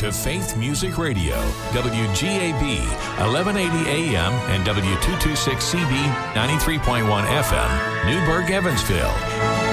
to Faith Music Radio, WGAB, 1180 AM and W226CB, 93.1 FM, Newburgh, Evansville.